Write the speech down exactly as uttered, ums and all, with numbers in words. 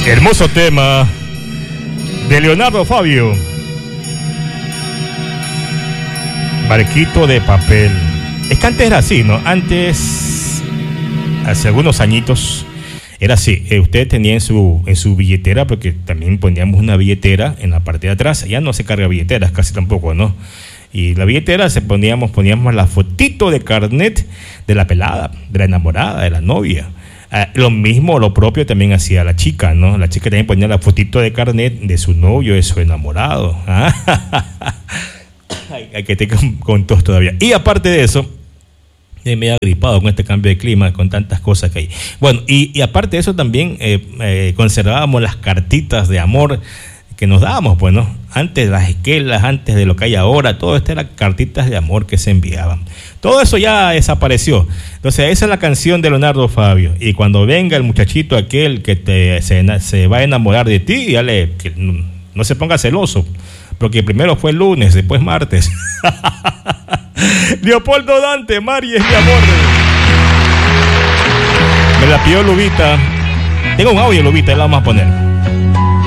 Hermoso tema de Leonardo Fabio. Barquito de papel. Es que antes era así, ¿no? Antes, hace algunos añitos, era así. Eh, usted tenía en su, en su billetera, porque también poníamos una billetera en la parte de atrás. Ya no se carga billeteras, casi tampoco, ¿no? Y la billetera se poníamos, poníamos la fotito de carnet de la pelada, de la enamorada, de la novia. Eh, lo mismo, lo propio también hacía la chica, ¿no? La chica también ponía la fotito de carnet de su novio, de su enamorado. ¿Ah? Ay, hay que te con, con tos todavía. Y aparte de eso, eh, me he agripado con este cambio de clima, con tantas cosas que hay. Bueno, y, y aparte de eso también eh, eh, conservábamos las cartitas de amor que nos dábamos, pues, ¿no? Antes las esquelas, antes de lo que hay ahora, todo esto eran cartitas de amor que se enviaban. Todo eso ya desapareció. Entonces, esa es la canción de Leonardo Fabio. Y cuando venga el muchachito aquel que te, se, se va a enamorar de ti, ya le, que no, no se ponga celoso, porque primero fue el lunes, después martes. Leopoldo Dante, Mari es mi amor. Me la pidió Lubita. Tengo un audio, Lubita, y la vamos a poner.